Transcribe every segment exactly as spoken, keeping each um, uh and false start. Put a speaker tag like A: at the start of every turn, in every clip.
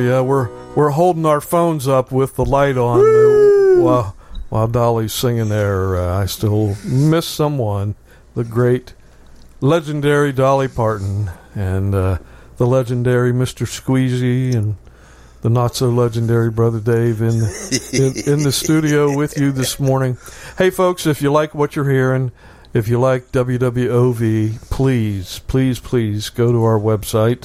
A: yeah, we're we're holding our phones up with the light on uh, while while Dolly's singing there. Uh, I still miss someone, the great, legendary Dolly Parton, and uh, the legendary Mister Squeezy, and the not so legendary Brother Dave in in, in the studio with you this morning. Hey, folks, if you like what you're hearing, if you like W W O V, please, please, please go to our website,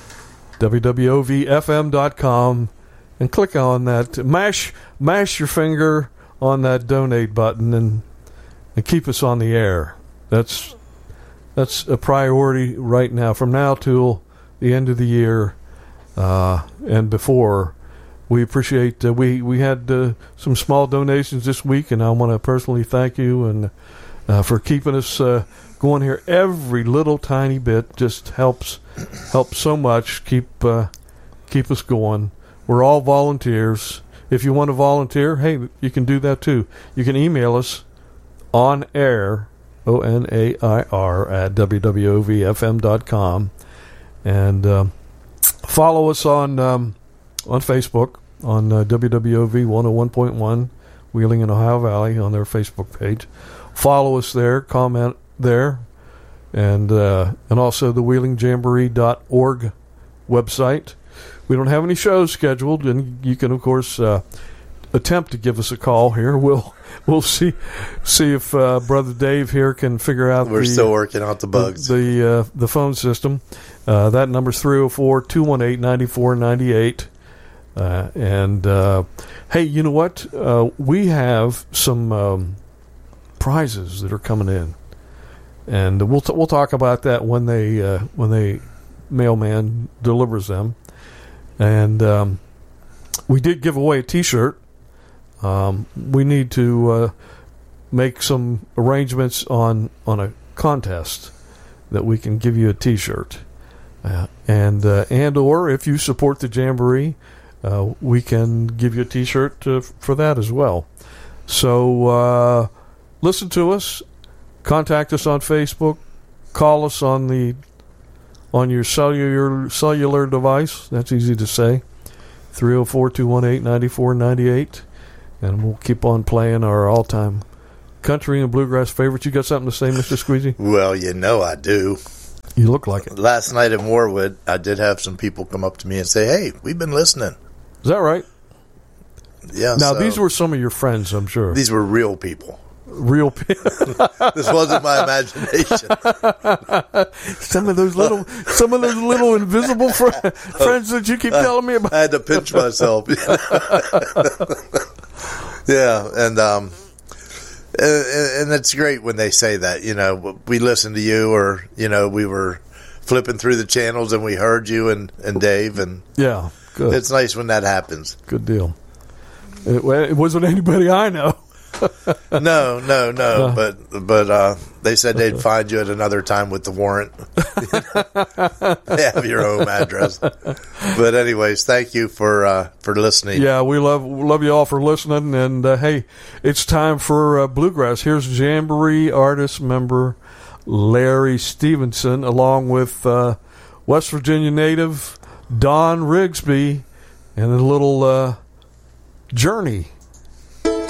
A: W W O V F M dot com, and click on that. Mash mash your finger on that donate button and and keep us on the air. That's that's a priority right now. From now till the end of the year uh, and before, we appreciate. Uh, we we had uh, some small donations this week, and I want to personally thank you and uh, for keeping us uh, going here. Every little tiny bit just helps helps so much. Keep uh, keep us going. We're all volunteers. If you want to volunteer, hey, you can do that too. You can email us on air, O N A I R, at W W O V F M dot com, and um, follow us on um, on Facebook on uh, W W O V one oh one point one Wheeling and Ohio Valley on their Facebook page. Follow us there, comment there, and uh, and also the wheeling jamboree dot org website. We don't have any shows scheduled, and you can, of course, uh, attempt to give us a call here. We'll we'll see see if uh, Brother Dave here can figure out.
B: We're
A: the,
B: still working out the bugs.
A: The the, uh, the phone system. Uh, that number's three oh four, two one eight, nine four nine eight. Uh, and uh, hey, you know what? Uh, we have some um, prizes that are coming in, and we'll t- we'll talk about that when they uh, when they mailman delivers them. And um, we did give away a T-shirt. Um, we need to uh, make some arrangements on on a contest that we can give you a T-shirt, uh, and uh, and or if you support the Jamboree, uh, we can give you a T-shirt uh, for that as well. So uh, listen to us, contact us on Facebook, call us on the on your cellular cellular device. That's easy to say. three oh four, two one eight, nine four nine eight. And we'll keep on playing our all-time country and bluegrass favorites. You got something to say, Mister Squeezy?
B: Well, you know I do.
A: You look like it.
B: Last night in Warwood, I did have some people come up to me and say, hey, we've been listening.
A: Is that right?
B: Yeah.
A: Now,
B: so
A: these were some of your friends, I'm sure.
B: These were real people.
A: Real people.
B: This wasn't my imagination.
A: some of those little, some of those little invisible fr- friends that you keep telling me about.
B: I had to pinch myself. Yeah, and um, and, and it's great when they say that. You know, we listened to you, or you know, we were flipping through the channels and we heard you and, and Dave, and
A: yeah, good.
B: It's nice when that happens.
A: Good deal. It, it wasn't anybody I know.
B: no, no, no, uh, but but uh, they said they'd find you at another time with the warrant. They have your home address. But anyways, thank you for uh, for listening.
A: Yeah, we love we love you all for listening. And uh, hey, it's time for uh, bluegrass. Here's Jamboree artist member Larry Stevenson, along with uh, West Virginia native Don Rigsby, and a little uh, journey